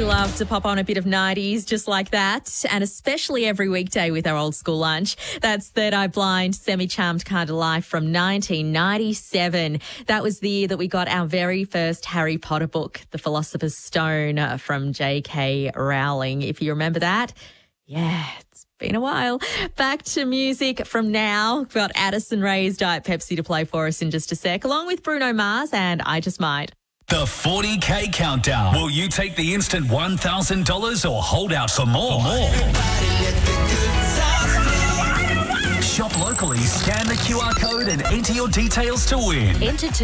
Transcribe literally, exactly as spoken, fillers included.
we love to pop on a bit of nineties just like that, and especially every weekday with our old school lunch. That's Third Eye Blind, Semi-Charmed Kind of Life from nineteen ninety-seven. That was the year that we got our very first Harry Potter book, The Philosopher's Stone, uh, from J K Rowling. If you remember that, yeah, it's been a while. Back to music from now. We've got Addison Rae's Diet Pepsi to play for us in just a sec, along with Bruno Mars and I Just Might. The forty K Countdown. Will you take the instant one thousand dollars or hold out for more? For more. Shop locally, scan the Q R code and enter your details to win. Enter